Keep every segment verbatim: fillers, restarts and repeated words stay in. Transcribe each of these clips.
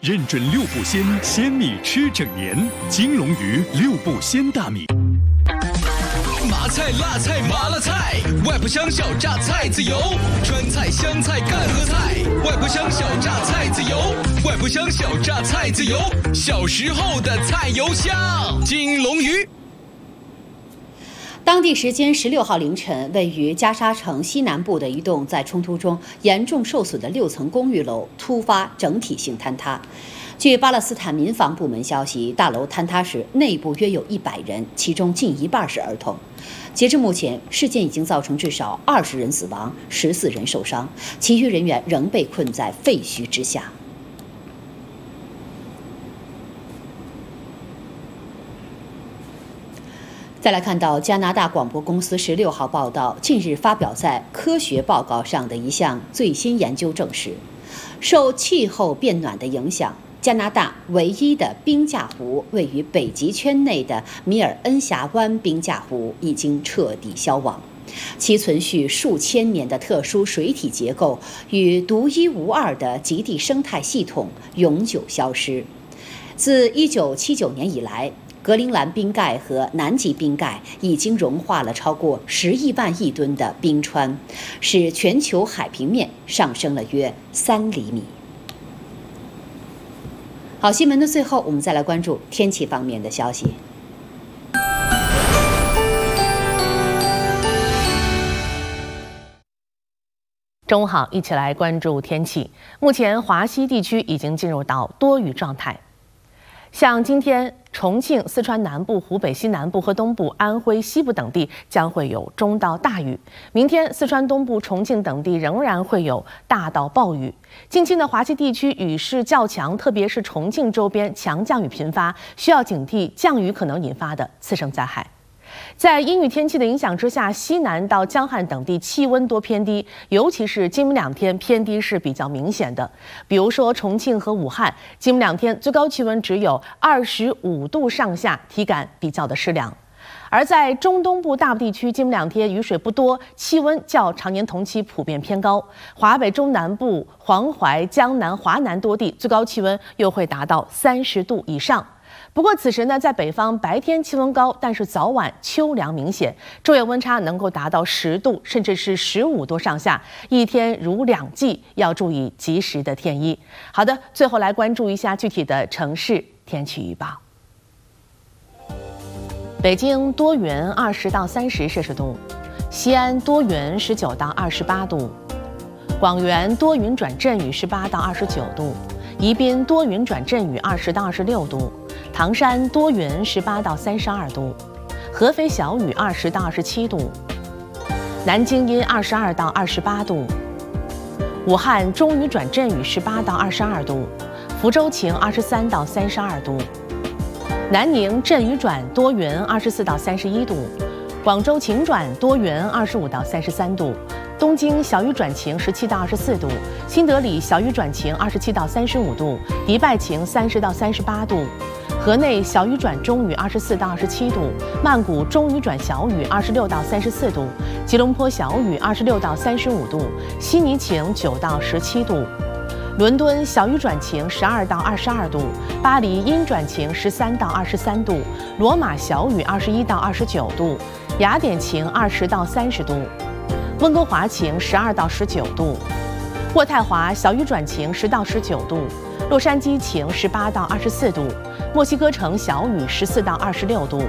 认准六步鲜，鲜米吃整年。金龙鱼六步鲜大米。 麻菜、辣菜、麻辣菜，外婆乡小榨菜籽油；川菜、湘菜、赣和菜，外婆乡小榨菜籽油，外婆乡小榨菜籽油，小时候的菜油香。金龙鱼。 当地时间十六号凌晨，位于加沙城西南部的一栋在冲突中严重受损的六层公寓楼突发整体性坍塌。据巴勒斯坦民防部门消息，大楼坍塌时内部约有一百人，其中近一半是儿童。截至目前，事件已经造成至少二十人死亡，十四人受伤，其余人员仍被困在废墟之下。再来看到加拿大广播公司十六号报道，近日发表在科学报告上的一项最新研究证实，受气候变暖的影响，加拿大唯一的冰架湖位于北极圈内的米尔恩峡湾冰架湖已经彻底消亡，其存续数千年的特殊水体结构与独一无二的极地生态系统永久消失。自一九七九年以来，格陵兰冰盖和南极冰盖已经融化了超过十亿万亿吨的冰川，使全球海平面上升了约三厘米。好，新闻的最后，我们再来关注天气方面的消息。 中午好，一起来关注天气。目前华西地区已经进入到多雨状态。像今天，重庆、四川南部、湖北西南部和东部、安徽西部等地将会有中到大雨。明天，四川东部、重庆等地仍然会有大到暴雨。近期呢，华西地区雨势较强，特别是重庆周边强降雨频发，需要警惕降雨可能引发的次生灾害。在阴雨天气的影响之下，西南到江汉等地气温多偏低，尤其是今明两天偏低是比较明显的。比如说重庆和武汉，今明两天最高气温只有二十五度上下，体感比较的湿凉。而在中东部大部地区，今明两天雨水不多，气温较常年同期普遍偏高。华北中南部、黄淮、江南、华南多地最高气温又会达到三十度以上。不过此时呢，在北方白天气温高，但是早晚秋凉明显，昼夜温差能够达到十度，甚至是十五度上下，一天如两季，要注意及时的添衣。好的，最后来关注一下具体的城市天气预报。北京多云，二十到三十摄氏度；西安多云，十九到二十八度；广元多云转阵雨，十八到二十九度；宜宾多云转阵雨，二十到二十六度。唐山多云，十八到三十二度；合肥小雨，二十到二十七度；南京阴，二十二到二十八度；武汉中雨转阵雨，十八到二十二度；福州晴，二十三到三十二度；南宁阵雨转多云，二十四到三十一度；广州晴转多云，二十五到三十三度；东京小雨转晴，十七到二十四度；新德里小雨转晴，二十七到三十五度；迪拜晴，三十到三十八度。河内小雨转中雨，二十四到二十七度；曼谷中雨转小雨，二十六到三十四度；吉隆坡小雨，二十六到三十五度；悉尼晴，九到十七度；伦敦小雨转晴，十二到二十二度；巴黎阴转晴，十三到二十三度；罗马小雨，二十一到二十九度；雅典晴，二十到三十度；温哥华晴，十二到十九度；渥太华小雨转晴，十到十九度；洛杉矶晴，十八到二十四度；墨西哥城小雨，十四到二十六度。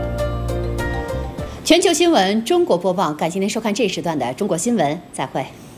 全球新闻中国播报，感谢您收看这一时段的中国新闻，再会。